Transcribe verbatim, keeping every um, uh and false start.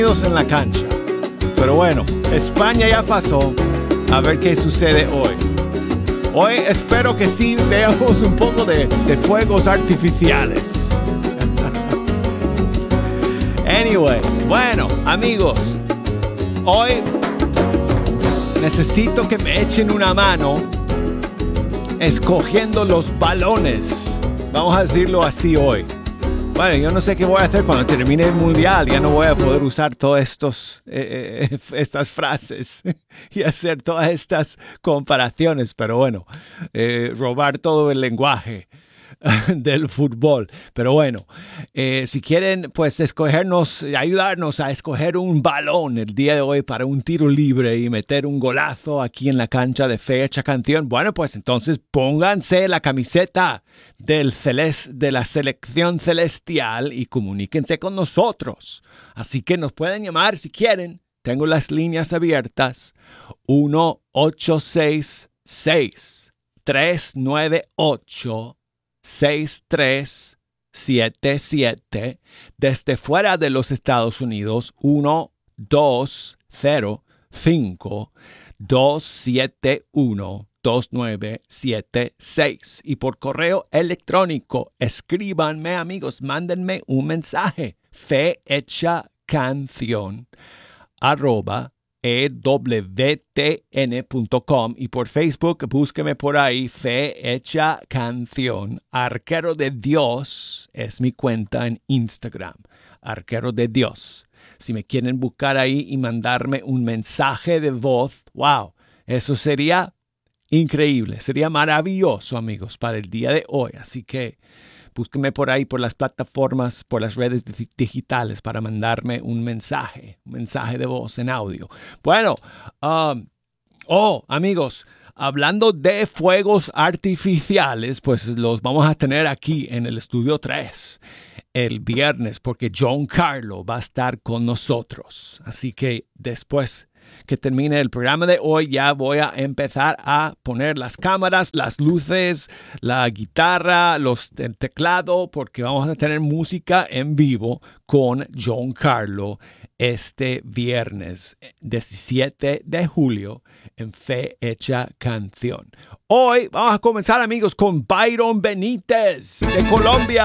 en la cancha. Pero bueno, España ya pasó. A ver qué sucede hoy. Hoy espero que sí veamos un poco de, de fuegos artificiales. Anyway, bueno, amigos, hoy necesito que me echen una mano escogiendo los balones. Vamos a decirlo así hoy. Bueno, yo no sé qué voy a hacer cuando termine el mundial. Ya no voy a poder usar todas estos, eh, eh, estas frases y hacer todas estas comparaciones. Pero bueno, eh, robar todo el lenguaje del fútbol. Pero bueno, eh, si quieren pues escogernos, ayudarnos a escoger un balón el día de hoy para un tiro libre y meter un golazo aquí en la cancha de Fe Hecha Canción, bueno, pues entonces pónganse la camiseta del celes, de la selección celestial y comuníquense con nosotros. Así que nos pueden llamar si quieren. Tengo las líneas abiertas. uno ocho seis seis, tres nueve ocho, seis tres siete siete. Desde fuera de los Estados Unidos, uno dos cero cinco, dos siete uno, dos nueve siete seis. Y por correo electrónico, escríbanme, amigos, mándenme un mensaje. Fe Hecha Canción arroba e w t n punto com, y por Facebook búsqueme por ahí, Fe Hecha Canción. Arquero de Dios es mi cuenta en Instagram, Arquero de Dios. Si me quieren buscar ahí y mandarme un mensaje de voz, wow, eso sería increíble, sería maravilloso, amigos, para el día de hoy. Así que búsquenme por ahí, por las plataformas, por las redes digitales para mandarme un mensaje, un mensaje de voz en audio. Bueno, um, oh, amigos, hablando de fuegos artificiales, pues los vamos a tener aquí en el Estudio tres el viernes, porque John Carlo va a estar con nosotros. Así que después que termine el programa de hoy, ya voy a empezar a poner las cámaras, las luces, la guitarra, los, el teclado, porque vamos a tener música en vivo con John Carlo este viernes diecisiete de julio en Fe Hecha Canción. Hoy vamos a comenzar, amigos, con Byron Benítez de Colombia.